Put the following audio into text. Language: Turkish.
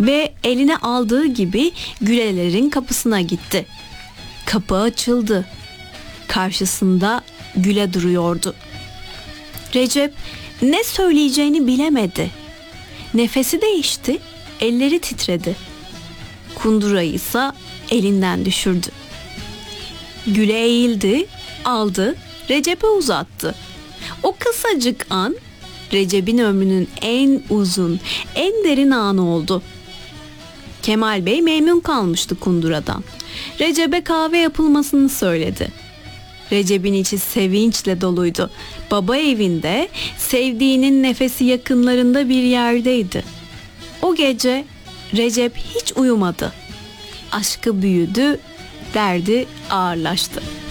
ve eline aldığı gibi Gülelerin kapısına gitti. Kapı açıldı. Karşısında Güle duruyordu. Recep ne söyleyeceğini bilemedi. Nefesi değişti, elleri titredi. Kundurayı ise elinden düşürdü. Güle eğildi, aldı, Recep'e uzattı. O kısacık an Recep'in ömrünün en uzun, en derin anı oldu. Kemal Bey memnun kalmıştı kunduradan. Recep'e kahve yapılmasını söyledi. Recep'in içi sevinçle doluydu. Baba evinde, sevdiğinin nefesi yakınlarında bir yerdeydi. O gece Recep hiç uyumadı. Aşkı büyüdü, derdi ağırlaştı.